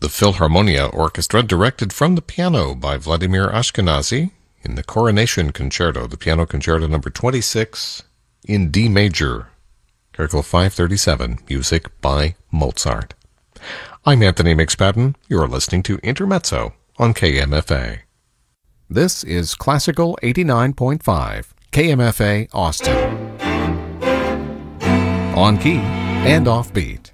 the Philharmonia Orchestra, directed from the piano by Vladimir Ashkenazy, in the Coronation Concerto, the Piano Concerto number 26 in D major, Article 537, music by Mozart. I'm Anthony McSpadden. You're listening to Intermezzo on KMFA. This is Classical 89.5, KMFA Austin. On key and offbeat.